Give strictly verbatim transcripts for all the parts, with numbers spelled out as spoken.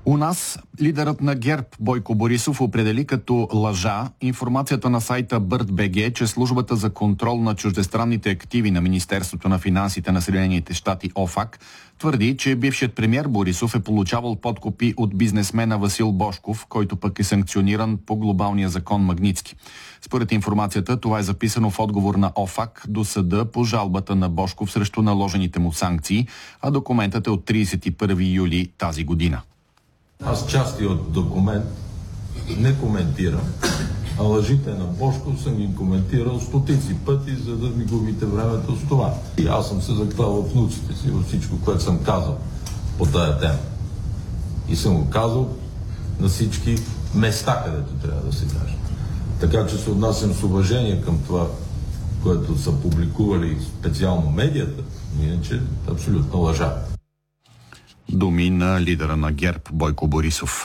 У нас лидерът на ГЕРБ Бойко Борисов определи като лъжа информацията на сайта Бърд.бг, че службата за контрол на чуждестранните активи на Министерството на финансите на Съединените щати ОФАК твърди, че бившият премиер Борисов е получавал подкупи от бизнесмена Васил Божков, който пък е санкциониран по глобалния закон Магнитски. Според информацията, това е записано в отговор на ОФАК до съда по жалбата на Божков срещу наложените му санкции, а документът е от тридесет и първи юли тази година. Аз части от документ не коментирам, а лъжите на Божков съм ги коментирал стотици пъти, за да ми губите времето с това. И аз съм се заклал в внуците си, във всичко, което съм казал по тая тема. И съм го казал на всички места, където трябва да се каже. Така че се отнасям с уважение към това, което са публикували специално медията, иначе абсолютно лъжа. Думи на лидера на ГЕРБ Бойко Борисов.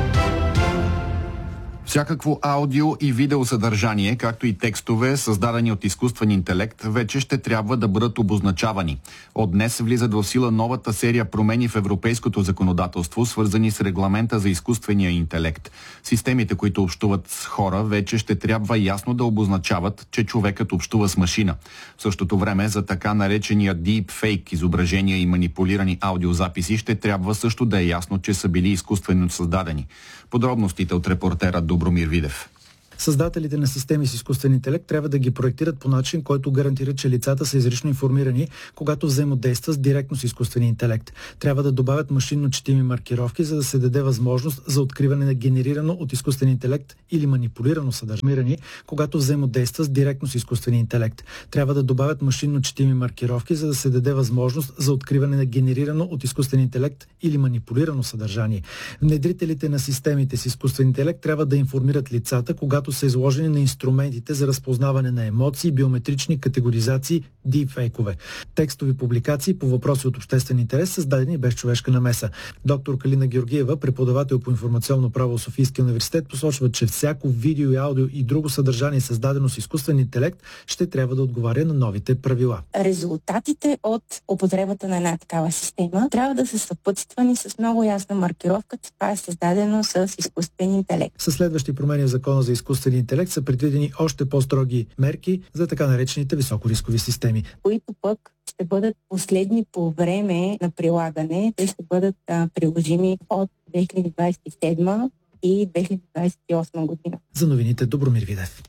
Всякакво аудио и видеосъдържание, както и текстове, създадени от изкуствен интелект, вече ще трябва да бъдат обозначавани. От днес влизат в сила новата серия промени в европейското законодателство, свързани с регламента за изкуствения интелект. Системите, които общуват с хора, вече ще трябва ясно да обозначават, че човекът общува с машина. В същото време за така наречения deepfake изображения и манипулирани аудиозаписи ще трябва също да е ясно, че са били изкуствено създадени. Подробностите от репортера Добромир Видев. Създателите на системи с изкуствен интелект трябва да ги проектират по начин, който гарантира, че лицата са изрично информирани, когато взаимодействат директно с изкуствения интелект. Трябва да добавят машинно четими маркировки, за да се даде възможност за откриване на генерирано от изкуствен интелект или манипулирано съдържание, когато взаимодействат директно с изкуствения интелект. Трябва да добавят машинно четими маркировки, за да се даде възможност за откриване на генерирано от изкуствен интелект или манипулирано съдържание. Внедрителите на системите с изкуствен интелект трябва да информират лицата, когато са изложени на инструментите за разпознаване на емоции, биометрични категоризации, дипфейкове. Текстови публикации по въпроси от обществен интерес, създадени без човешка намеса. Доктор Калина Георгиева, преподавател по информационно право в Софийския университет, посочва, че всяко видео и аудио и друго съдържание, създадено с изкуствен интелект, ще трябва да отговаря на новите правила. Резултатите от употребата на една такава система трябва да са съпътствани с много ясна маркировка, че това е създадено с изкуствен интелект. Със следващи промени в Закона за изкуствен интелект са предвидени още по-строги мерки за така наречените високорискови системи, които пък ще бъдат последни по време на прилагане. Те ще бъдат а, приложими от две хиляди двадесет и седма и две хиляди двадесет и осма година. За новините Добромир Видев.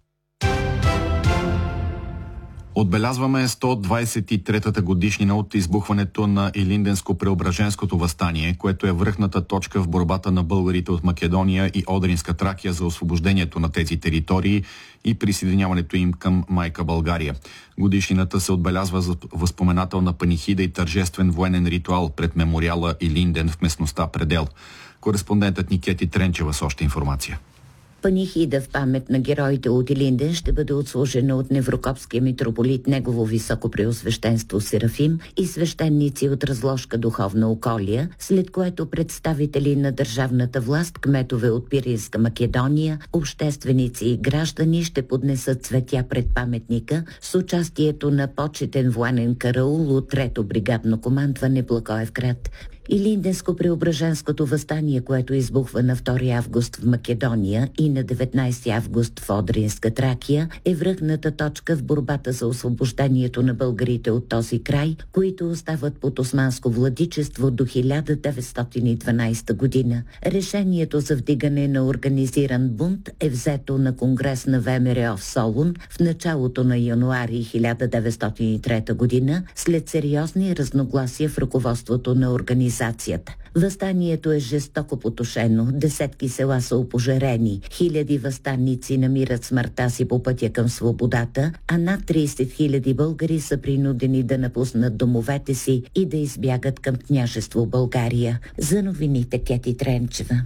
Отбелязваме сто двадесет и третата годишнина от избухването на Илинденско-Преображенското въстание, което е връхната точка в борбата на българите от Македония и Одринска Тракия за освобождението на тези територии и присъединяването им към майка България. Годишнината се отбелязва за възпоменателна панихида и тържествен военен ритуал пред мемориала Илинден в местността Предел. Кореспондентът ни Кети Тренчева с още информация. Панихида в памет на героите от Илинден ще бъде отслужена от Неврокопския митрополит Негово Високопреосвещенство Серафим и свещеници от разложка Духовна Околия, след което представители на държавната власт, кметове от Пиринска Македония, общественици и граждани ще поднесат цветя пред паметника с участието на почетен военен караул от трето бригадно командване Благоевград. Илинденско-Преображенското въстание, което избухва на втори август в Македония и на деветнадесети август в Одринска Тракия, е връхната точка в борбата за освобождението на българите от този край, които остават под османско владичество до хиляда деветстотин и дванадесета година. Решението за вдигане на организиран бунт е взето на конгрес на ВМРО в Солун в началото на януари хиляда деветстотин и трета година, след сериозни разногласия в ръководството на организацията. Въстанието е жестоко потушено, десетки села са опожарени, хиляди въстанници намират смъртта си по пътя към свободата, а над тридесет хиляди българи са принудени да напуснат домовете си и да избягат към княжество България. За новините Кети Тренчева.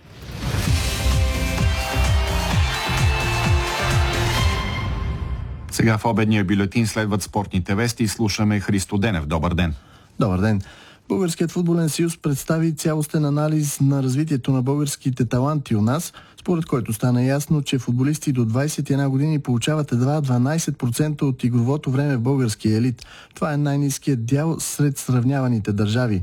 Сега в обедния бюлетин следват спортните вести и слушаме Христо Денев. Добър ден! Добър ден! Българският футболен съюз представи цялостен анализ на развитието на българските таланти у нас, според който стана ясно, че футболисти до двадесет и една години получават едва дванадесет процента от игровото време в българския елит. Това е най-ниският дял сред сравняваните държави.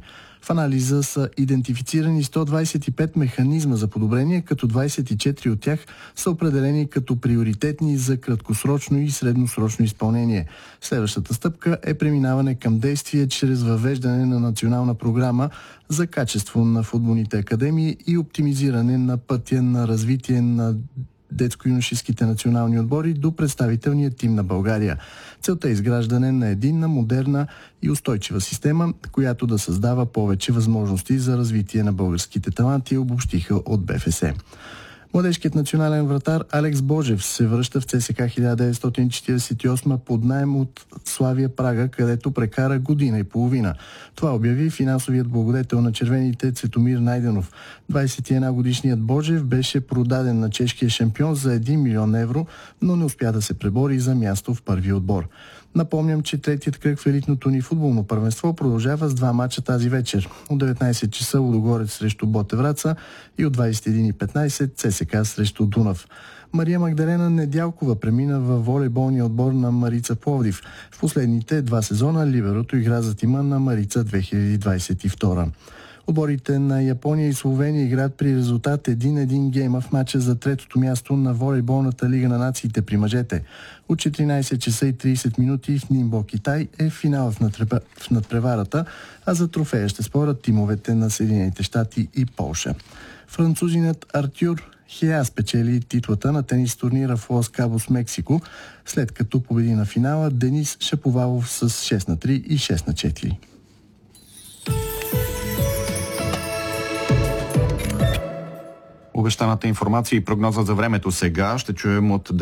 В анализа са идентифицирани сто двадесет и пет механизма за подобрение, като двадесет и четири от тях са определени като приоритетни за краткосрочно и средносрочно изпълнение. Следващата стъпка е преминаване към действие чрез въвеждане на национална програма за качество на футболните академии и оптимизиране на пътя на развитие на детско-юношеските национални отбори до представителния тим на България. Целта е изграждане на единна, модерна и устойчива система, която да създава повече възможности за развитие на българските таланти, обобщиха от БФС. Младежкият национален вратар Алекс Божев се връща в ЦСКА хиляда деветстотин четиридесет и осма под наем от Славия Прага, където прекара година и половина. Това обяви финансовият благодетел на червените Цветомир Найденов. двадесет и една годишният Божев беше продаден на чешкия шампион за един милион евро, но не успя да се пребори за място в първи отбор. Напомням, че третият кръг в елитното ни футболно първенство продължава с два мача тази вечер. От деветнадесет часа Лудогорец срещу Ботевраца и от двадесет и един и петнадесет ЦСКА срещу Дунав. Мария Магдалена Недялкова премина във волейболния отбор на Марица Пловдив. В последните два сезона либерото игра за тима на Марица две хиляди двадесет и втора. Отборите на Япония и Словения играят при резултат един-един гейма в матча за третото място на волейболната лига на нациите при мъжете. От четиринадесет часа и тридесет минути в Нимбо, Китай е финал в, надпреварата, в надпреварата, а за трофея ще спорят тимовете на Съединените щати и Полша. Французинът Артюр Хеа спечели титлата на тенис турнира в Лос Кабос, Мексико, след като победи на финала Денис Шаповалов с шест на три и шест на четири. Обещаната информация и прогноза за времето сега ще чуем от